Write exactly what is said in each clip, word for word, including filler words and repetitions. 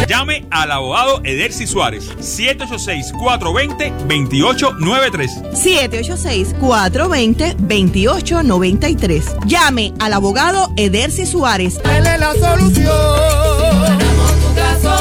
Llame al abogado Edercy Suárez, siete ocho seis, cuatro dos cero, dos ocho nueve tres. siete ocho seis, cuatro dos cero, dos ocho nueve tres. Llame al abogado Edercy Suárez. Él es la solución. Ganamos tu caso.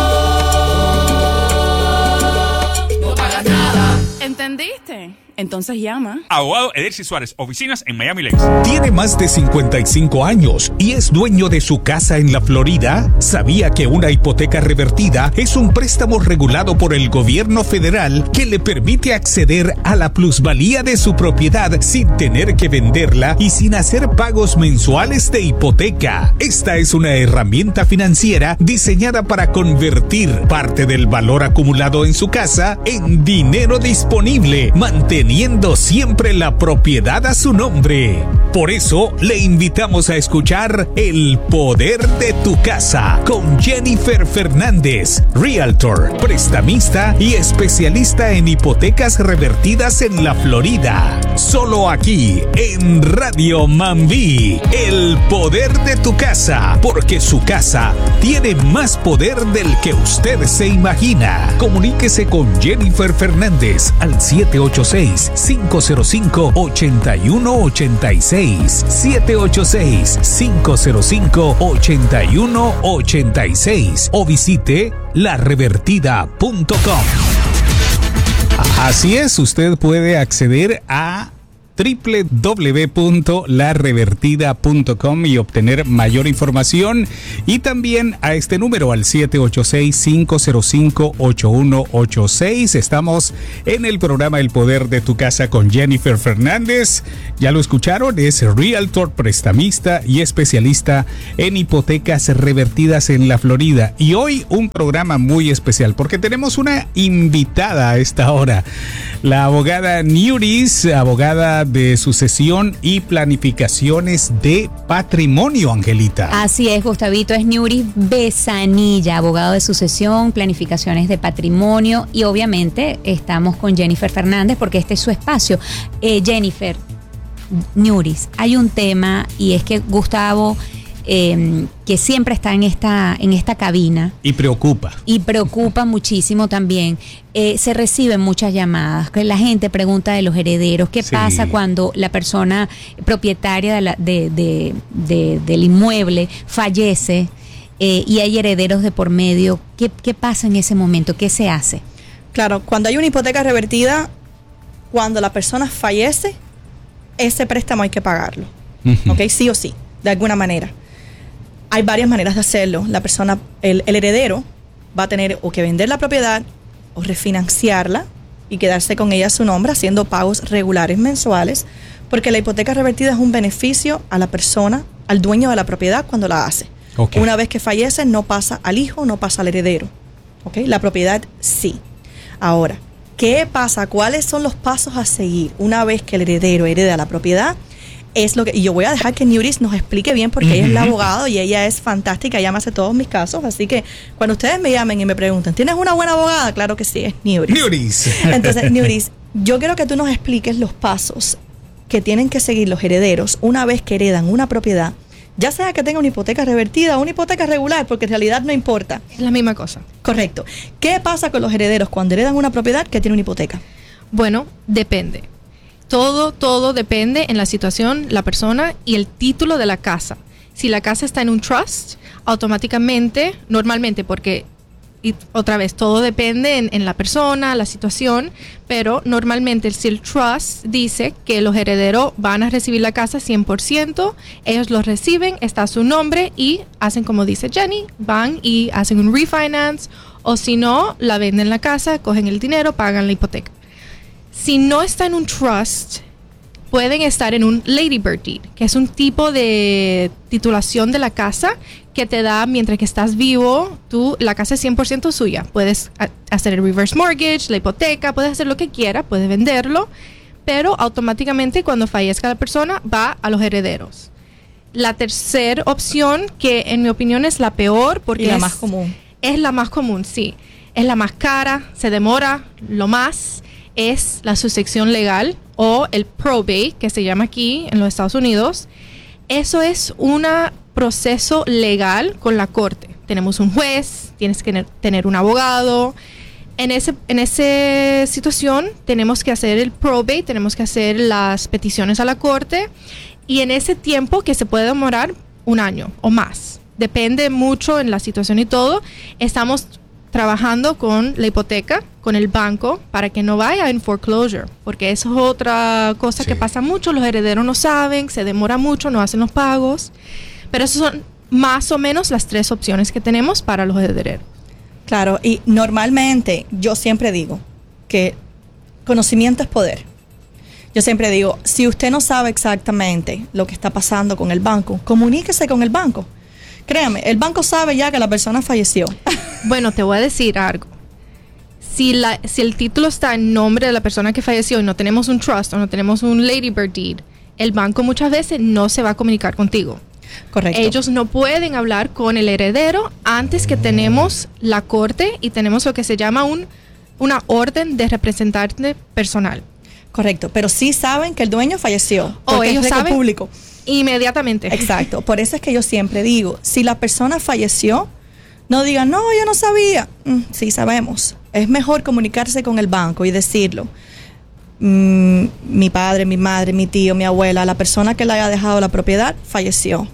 No pagas nada. ¿Entendiste? Entonces llama. Abogado Edercy Suárez, oficinas en Miami Lakes. ¿Tiene más de cincuenta y cinco años y es dueño de su casa en la Florida? ¿Sabía que una hipoteca revertida es un préstamo regulado por el gobierno federal que le permite acceder a la plusvalía de su propiedad sin tener que venderla y sin hacer pagos mensuales de hipoteca? Esta es una herramienta financiera diseñada para convertir parte del valor acumulado en su casa en dinero disponible, manteniendo teniendo siempre la propiedad a su nombre. Por eso, le invitamos a escuchar El Poder de tu Casa con Jennifer Fernández, Realtor, prestamista y especialista en hipotecas revertidas en la Florida. Solo aquí, en Radio Mambí. El Poder de tu Casa, porque su casa tiene más poder del que usted se imagina. Comuníquese con Jennifer Fernández al siete ocho seis, cinco cero cinco, ocho uno ocho seis, siete ocho seis, cinco cero cinco, ocho uno ocho seis o visite la revertida punto com. Así es, usted puede acceder a doble u doble u doble u punto la revertida punto com y obtener mayor información, y también a este número al siete ocho seis, cinco cero cinco, ocho uno ocho seis. Estamos en el programa El Poder de tu Casa con Jennifer Fernández. Ya lo escucharon, es Realtor, prestamista y especialista en hipotecas revertidas en la Florida. Y hoy un programa muy especial porque tenemos una invitada a esta hora, la abogada Niuris, abogada de sucesión y planificaciones de patrimonio, Angelita. Así es, Gustavito, es Niuris Besanilla, abogado de sucesión, planificaciones de patrimonio, y obviamente estamos con Jennifer Fernández porque este es su espacio. Eh, Jennifer, Niuris, hay un tema, y es que Gustavo, Eh, que siempre está en esta en esta cabina y preocupa y preocupa muchísimo también, eh, se reciben muchas llamadas que la gente pregunta de los herederos, qué sí. pasa cuando la persona propietaria de la, de, de, de, del inmueble fallece, eh, y hay herederos de por medio. ¿Qué, qué pasa en ese momento? ¿Qué se hace? Claro, cuando hay una hipoteca revertida, cuando la persona fallece, ese préstamo hay que pagarlo, uh-huh. ¿ok? Sí o sí, de alguna manera. Hay varias maneras de hacerlo. La persona, el, el heredero va a tener o que vender la propiedad o refinanciarla y quedarse con ella a su nombre haciendo pagos regulares mensuales, porque la hipoteca revertida es un beneficio a la persona, al dueño de la propiedad cuando la hace. Okay. Una vez que fallece no pasa al hijo, no pasa al heredero. ¿Okay? La propiedad sí. Ahora, ¿qué pasa? ¿Cuáles son los pasos a seguir una vez que el heredero hereda la propiedad? Es lo que, y yo voy a dejar que Niuris nos explique bien porque uh-huh. ella es la abogada y ella es fantástica, ella me hace todos mis casos, así que cuando ustedes me llamen y me pregunten, ¿tienes una buena abogada? Claro que sí, es Niuris. Niuris. Entonces, Niuris, yo quiero que tú nos expliques los pasos que tienen que seguir los herederos una vez que heredan una propiedad, ya sea que tenga una hipoteca revertida o una hipoteca regular, porque en realidad no importa. Es la misma cosa. Correcto. ¿Qué pasa con los herederos cuando heredan una propiedad que tiene una hipoteca? Bueno, depende. Todo, todo depende en la situación, la persona y el título de la casa. Si la casa está en un trust, automáticamente, normalmente, porque, y otra vez, todo depende en, en la persona, la situación, pero normalmente si el trust dice que los herederos van a recibir la casa cien por ciento, ellos lo reciben, está su nombre y hacen como dice Jenny, van y hacen un refinance, o si no, la venden la casa, cogen el dinero, pagan la hipoteca. Si no está en un trust, pueden estar en un Lady Bird Deed, que es un tipo de titulación de la casa que te da mientras que estás vivo, tú, la casa es cien por ciento suya. Puedes a, hacer el reverse mortgage, la hipoteca, puedes hacer lo que quieras, puedes venderlo, pero automáticamente cuando fallezca la persona va a los herederos. La tercera opción, que en mi opinión es la peor, porque y la es, más común. Es la más común, sí. Es la más cara, se demora lo más, es la sucesión legal o el probate, que se llama aquí en los Estados Unidos. Eso es un proceso legal con la corte. tenemos un juez, tienes que tener, tener un abogado. En ese, en esa situación tenemos que hacer el probate, tenemos que hacer las peticiones a la corte, y en ese tiempo, que se puede demorar un año o más, depende mucho en la situación y todo, estamos trabajando con la hipoteca, con el banco, para que no vaya en foreclosure, porque eso es otra cosa sí. que pasa mucho, los herederos no saben, se demora mucho, no hacen los pagos, pero esas son más o menos las tres opciones que tenemos para los herederos. Claro, y normalmente yo siempre digo que conocimiento es poder. Yo siempre digo, si usted no sabe exactamente lo que está pasando con el banco, comuníquese con el banco. Créame, el banco sabe ya que la persona falleció. Bueno, te voy a decir algo. Si, la, si el título está en nombre de la persona que falleció y no tenemos un trust o no tenemos un Ladybird deed, el banco muchas veces no se va a comunicar contigo. Correcto. Ellos no pueden hablar con el heredero antes que tenemos la corte y tenemos lo que se llama un, una orden de representante personal. Correcto, pero sí saben que el dueño falleció. O ellos es saben público. Inmediatamente. Exacto, por eso es que yo siempre digo, si la persona falleció, no digan, no, yo no sabía. Mm, sí sabemos. Es mejor comunicarse con el banco y decirlo. Mm, mi padre, mi madre, mi tío, mi abuela, la persona que le haya dejado la propiedad, falleció.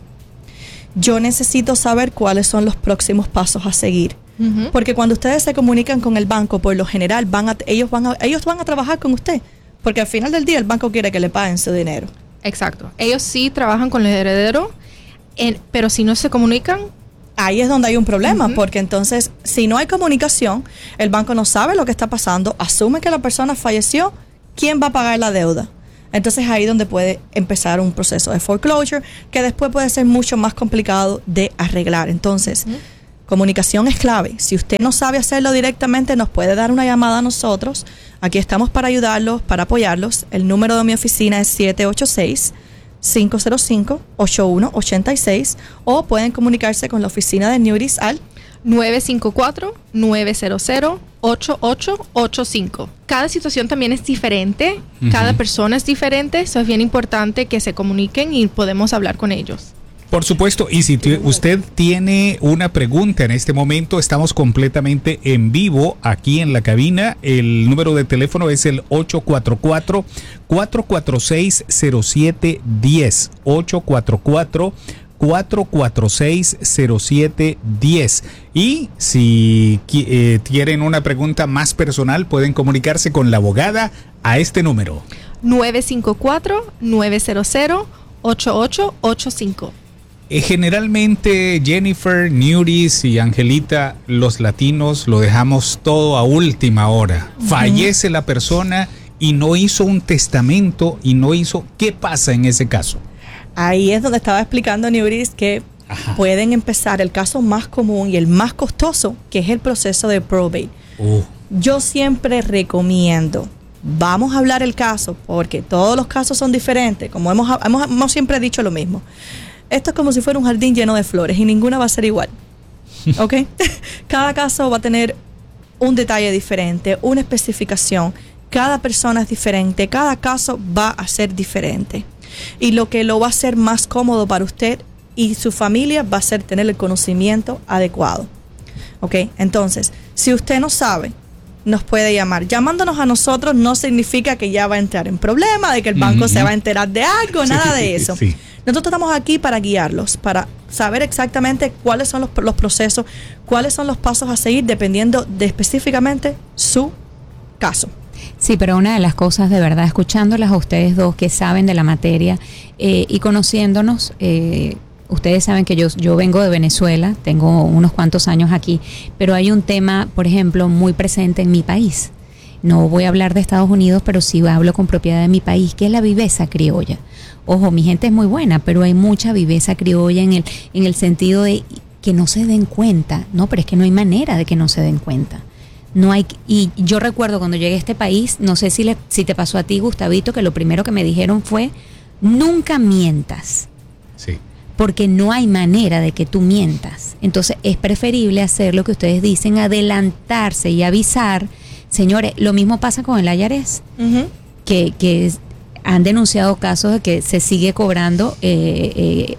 Yo necesito saber cuáles son los próximos pasos a seguir. Uh-huh. Porque cuando ustedes se comunican con el banco, por lo general, van a, ellos, van a, ellos van a trabajar con usted. Porque al final del día el banco quiere que le paguen su dinero. Exacto. Ellos sí trabajan con el heredero, en, pero si no se comunican... Ahí es donde hay un problema, uh-huh. porque entonces, si no hay comunicación, el banco no sabe lo que está pasando, asume que la persona falleció, ¿quién va a pagar la deuda? Entonces ahí es donde puede empezar un proceso de foreclosure, que después puede ser mucho más complicado de arreglar. Entonces, uh-huh. comunicación es clave. Si usted no sabe hacerlo directamente, nos puede dar una llamada a nosotros. Aquí estamos para ayudarlos, para apoyarlos. El número de mi oficina es siete ocho seis, cinco cero cinco, ocho uno ocho seis, o pueden comunicarse con la oficina de Newris al nueve cinco cuatro, nueve cero cero, ocho ocho ocho cinco. Cada situación también es diferente, uh-huh. cada persona es diferente, eso es bien importante que se comuniquen y podemos hablar con ellos. Por supuesto, y si t- usted tiene una pregunta en este momento, estamos completamente en vivo aquí en la cabina. El número de teléfono es el ocho cuatro cuatro, cuatro cuatro seis, cero siete uno cero, ocho cuatro cuatro, cuatro cuatro seis, cero siete uno cero. Y si eh, tienen una pregunta más personal, pueden comunicarse con la abogada a este número. nueve cinco cuatro, nueve cero cero, ocho ocho ocho cinco. Eh, generalmente, Jennifer, Newris y Angelita, los latinos lo dejamos todo a última hora. Uh-huh. Fallece la persona y no hizo un testamento y no hizo... ¿Qué pasa en ese caso? Ahí es donde estaba explicando Newris que Ajá. pueden empezar el caso más común y el más costoso, que es el proceso de probate. Uh. Yo siempre recomiendo, vamos a hablar el caso, porque todos los casos son diferentes, como hemos, hemos, hemos siempre dicho lo mismo. Esto es como si fuera un jardín lleno de flores y ninguna va a ser igual. ¿Ok? Cada caso va a tener un detalle diferente, una especificación. Cada persona es diferente, cada caso va a ser diferente. Y lo que lo va a hacer más cómodo para usted y su familia va a ser tener el conocimiento adecuado. ¿Ok? Entonces, si usted no sabe, nos puede llamar. Llamándonos a nosotros no significa que ya va a entrar en problema, de que el banco mm-hmm. se va a enterar de algo, sí, nada de eso. Sí. Nosotros estamos aquí para guiarlos, para saber exactamente cuáles son los, los procesos, cuáles son los pasos a seguir, dependiendo de específicamente su caso. Sí, pero una de las cosas, de verdad, escuchándolas a ustedes dos que saben de la materia eh, y conociéndonos, eh, ustedes saben que yo, yo vengo de Venezuela, tengo unos cuantos años aquí, pero hay un tema, por ejemplo, muy presente en mi país. No voy a hablar de Estados Unidos, pero sí hablo con propiedad de mi país, que es la viveza criolla. Ojo, mi gente es muy buena, pero hay mucha viveza criolla en el, en el sentido de que no se den cuenta. No, pero es que no hay manera de que no se den cuenta. No hay, y yo recuerdo cuando llegué a este país, no sé si, le, si te pasó a ti, Gustavito, que lo primero que me dijeron fue, nunca mientas. Sí. Porque no hay manera de que tú mientas. Entonces es preferible hacer lo que ustedes dicen, adelantarse y avisar. Señores, lo mismo pasa con el I R S, uh-huh. que, que es, han denunciado casos de que se sigue cobrando eh, eh,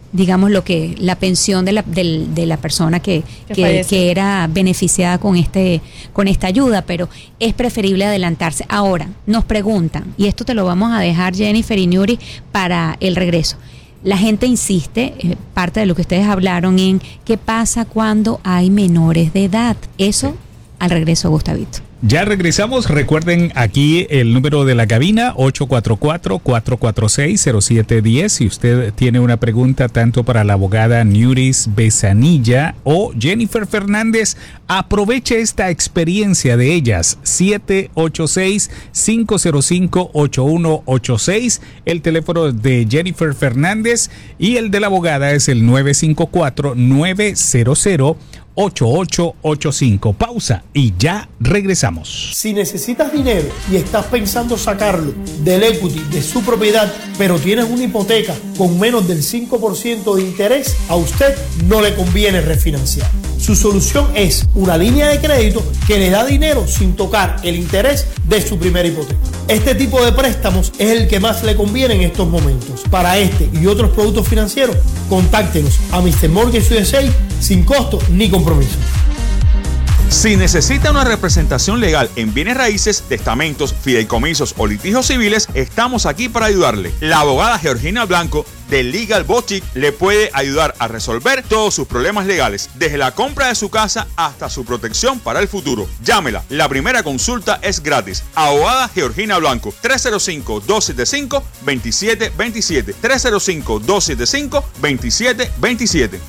digamos, lo que la pensión de la, de, de la persona que, Que que, fallece. que era beneficiada con este con esta ayuda, pero es preferible adelantarse. Ahora, nos preguntan, y esto te lo vamos a dejar, Jennifer y Nuri, para el regreso. La gente insiste, eh, parte de lo que ustedes hablaron, en qué pasa cuando hay menores de edad. Eso al regreso, Gustavito. Ya regresamos. Recuerden aquí el número de la cabina, ocho cuatro cuatro, cuatro cuatro seis, cero siete uno cero. Si usted tiene una pregunta tanto para la abogada Nuris Besanilla o Jennifer Fernández, aproveche esta experiencia de ellas. siete ocho seis, cinco cero cinco, ocho uno ocho seis. El teléfono de Jennifer Fernández y el de la abogada es el nueve cinco cuatro, nueve cero cero, ocho ocho ocho cinco. Pausa y ya regresamos. Si necesitas dinero y estás pensando sacarlo del equity de su propiedad, pero tienes una hipoteca con menos del cinco por ciento de interés, a usted no le conviene refinanciar. Su solución es una línea de crédito que le da dinero sin tocar el interés de su primera hipoteca. Este tipo de préstamos es el que más le conviene en estos momentos. Para este y otros productos financieros, contáctenos a mister Mortgage U S A sin costo ni compromiso. Si necesita una representación legal en bienes raíces, testamentos, fideicomisos o litigios civiles, estamos aquí para ayudarle. La abogada Georgina Blanco de Legal Boutique le puede ayudar a resolver todos sus problemas legales, desde la compra de su casa hasta su protección para el futuro. Llámela, la primera consulta es gratis. Abogada Georgina Blanco, tres cero cinco, dos siete cinco, dos siete dos siete, tres cero cinco, dos siete cinco, dos siete dos siete.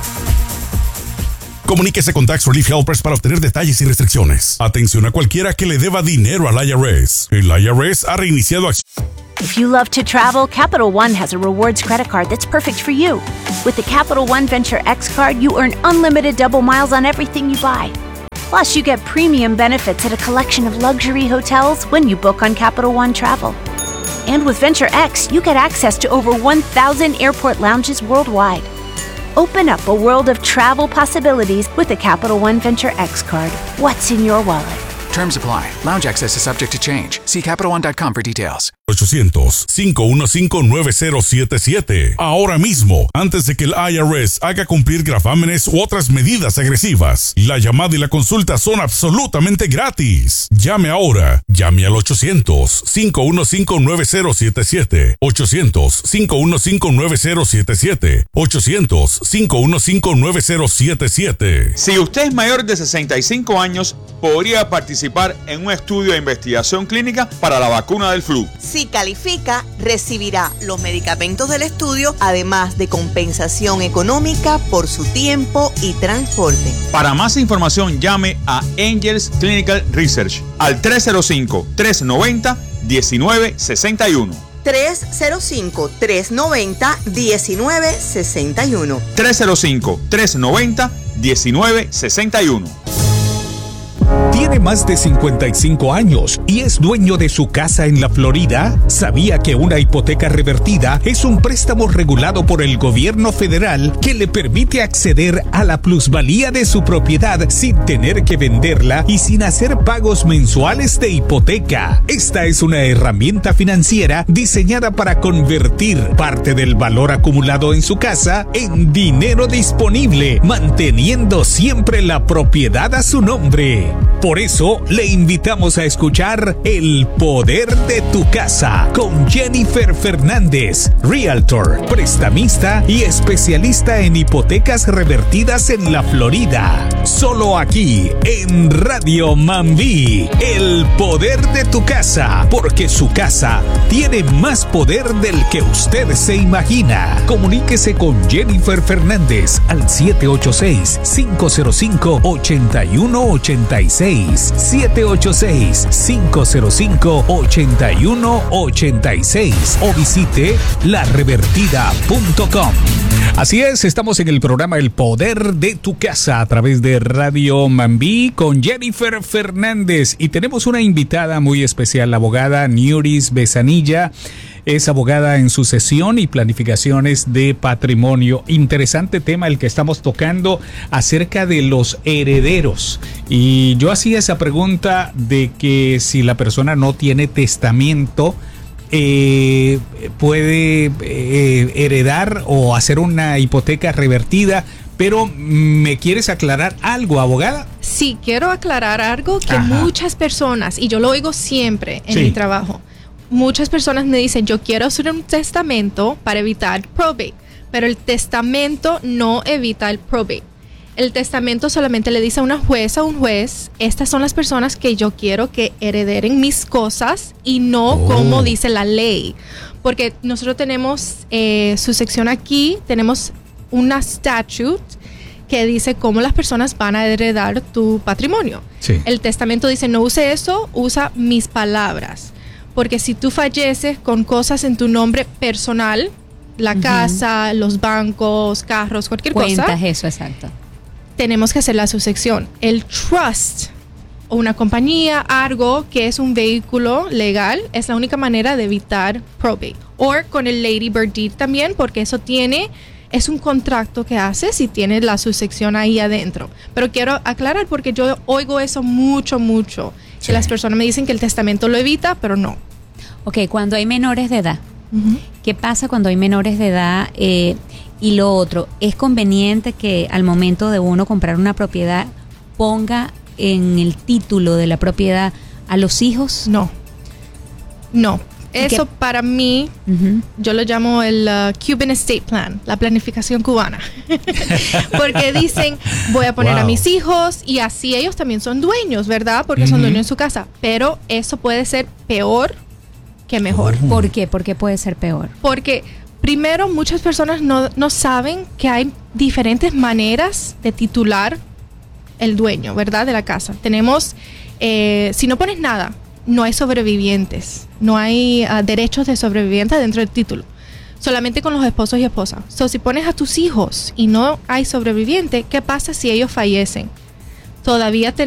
Comuníquese con Tax Relief Helpers para obtener detalles y restricciones. Atención a cualquiera que le deba dinero al I R S. El I R S ha reiniciado acción. If you love to travel, Capital One has a rewards credit card that's perfect for you. With the Capital One Venture X card, you earn unlimited double miles on everything you buy. Plus, you get premium benefits at a collection of luxury hotels when you book on Capital One Travel. And with Venture X, you get access to over one thousand airport lounges worldwide. Open up a world of travel possibilities with the Capital One Venture X card. What's in your wallet? Terms apply. Lounge access is subject to change. See Capital One dot com for details. ochocientos, cinco uno cinco, nueve cero siete siete. Ahora mismo, antes de que el I R S haga cumplir gravámenes u otras medidas agresivas. La llamada y la consulta son absolutamente gratis. Llame ahora. Llame al ochocientos, cinco uno cinco, nueve cero siete siete. ochocientos, cinco uno cinco, nueve cero siete siete. ochocientos, cinco uno cinco, nueve cero siete siete. Si usted es mayor de sesenta y cinco años, podría participar en un estudio de investigación clínica para la vacuna del flu. Si califica, recibirá los medicamentos del estudio, además de compensación económica por su tiempo y transporte. Para más información, llame a Angels Clinical Research al tres cero cinco, tres nueve cero, uno nueve seis uno. tres cero cinco, tres nueve cero, uno nueve seis uno. tres cero cinco, tres nueve cero, uno nueve seis uno. ¿Tiene más de cincuenta y cinco años y es dueño de su casa en la Florida? ¿Sabía que una hipoteca revertida es un préstamo regulado por el gobierno federal que le permite acceder a la plusvalía de su propiedad sin tener que venderla y sin hacer pagos mensuales de hipoteca? Esta es una herramienta financiera diseñada para convertir parte del valor acumulado en su casa en dinero disponible, manteniendo siempre la propiedad a su nombre. Por eso, le invitamos a escuchar El Poder de tu Casa con Jennifer Fernández, Realtor, prestamista y especialista en hipotecas revertidas en la Florida. Solo aquí, en Radio Mambí. El Poder de tu Casa, porque su casa tiene más poder del que usted se imagina. Comuníquese con Jennifer Fernández al siete ocho seis, cinco cero cinco, ocho uno ocho seis. siete ocho seis, cinco cero cinco, ocho uno ocho seis o visite la revertida punto com. Así es, estamos en el programa El Poder de tu Casa a través de Radio Mambí con Jennifer Fernández y tenemos una invitada muy especial, la abogada Nuris Besanilla. Es abogada en sucesión y planificaciones de patrimonio. Interesante tema el que estamos tocando acerca de los herederos. Y yo hacía esa pregunta de que si la persona no tiene testamento, eh, puede eh, heredar o hacer una hipoteca revertida, pero ¿me quieres aclarar algo, abogada? Sí, quiero aclarar algo que Ajá. muchas personas, y yo lo oigo siempre en Sí. mi trabajo, muchas personas me dicen, yo quiero hacer un testamento para evitar probate, pero el testamento no evita el probate. El testamento solamente le dice a una jueza, a un juez, estas son las personas que yo quiero que herederen mis cosas y no Oh. como dice la ley. Porque nosotros tenemos eh, su sección aquí, tenemos una statute que dice cómo las personas van a heredar tu patrimonio. Sí. El testamento dice, no use eso, usa mis palabras. Porque si tú falleces con cosas en tu nombre personal, la Ujú. casa, los bancos, carros, cualquier Cuentas cosa, eso, exacto. tenemos que hacer la sucesión. El trust o una compañía, algo que es un vehículo legal, es la única manera de evitar probate. O con el Lady Bird Deed también, porque eso tiene, es un contrato que haces y tiene la sucesión ahí adentro. Pero quiero aclarar porque yo oigo eso mucho, mucho. Sí. Que las personas me dicen que el testamento lo evita, pero no. Ok, cuando hay menores de edad, Ujú. ¿qué pasa cuando hay menores de edad? Eh, y lo otro, ¿es conveniente que al momento de uno comprar una propiedad ponga en el título de la propiedad a los hijos? No. No. ¿Y Eso qué? para mí, Ujú. yo lo llamo el uh, Cuban Estate Plan, la planificación cubana. Porque dicen, voy a poner Wow. a mis hijos y así ellos también son dueños, ¿verdad? Porque son Ujú. dueños de su casa. Pero eso puede ser peor que mejor. Oh. ¿Por qué? ¿Por qué puede ser peor? Porque primero muchas personas no, no saben que hay diferentes maneras de titular el dueño, ¿verdad? De la casa. Tenemos, eh, si no pones nada, no hay sobrevivientes, no hay uh, derechos de sobreviviente dentro del título. Solamente con los esposos y esposas. So, si pones a tus hijos y no hay sobreviviente, ¿qué pasa si ellos fallecen? Todavía tenemos